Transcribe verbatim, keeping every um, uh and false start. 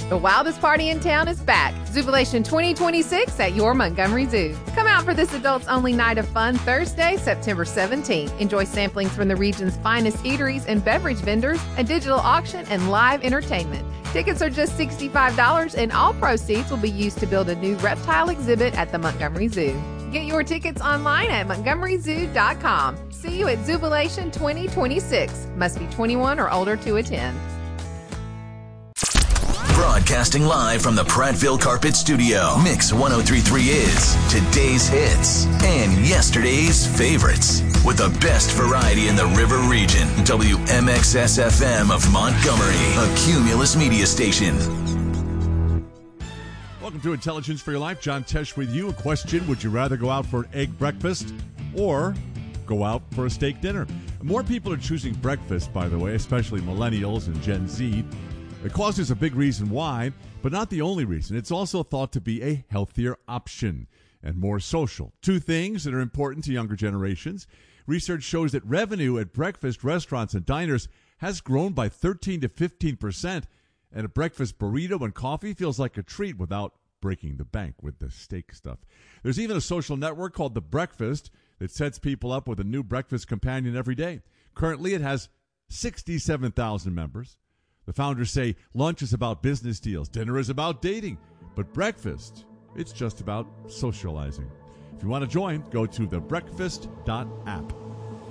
The wildest party in town is back. Zubilation twenty twenty-six at your Montgomery Zoo. Come out for this adults-only night of fun Thursday, September seventeenth. Enjoy samplings from the region's finest eateries and beverage vendors, a digital auction, and live entertainment. Tickets are just sixty-five dollars, and all proceeds will be used to build a new reptile exhibit at the Montgomery Zoo. Get your tickets online at montgomery zoo dot com. See you at Zubilation twenty twenty-six. Must be twenty-one or older to attend. Broadcasting live from the Prattville Carpet Studio. Mix ten thirty-three is today's hits and yesterday's favorites. With the best variety in the River Region. W M X S F M of Montgomery, a Cumulus media station. Welcome to Intelligence for Your Life. John Tesh with you. A question: would you rather go out for an egg breakfast or go out for a steak dinner? More people are choosing breakfast, by the way, especially millennials and Gen Z. The cause is a big reason why, but not the only reason. It's also thought to be a healthier option and more social. Two things that are important to younger generations. Research shows that revenue at breakfast restaurants and diners has grown by thirteen to fifteen percent, and a breakfast burrito and coffee feels like a treat without breaking the bank with the steak stuff. There's even a social network called The Breakfast that sets people up with a new breakfast companion every day. Currently, it has sixty-seven thousand members. The founders say lunch is about business deals, dinner is about dating, but breakfast, it's just about socializing. If you want to join, go to the breakfast dot app.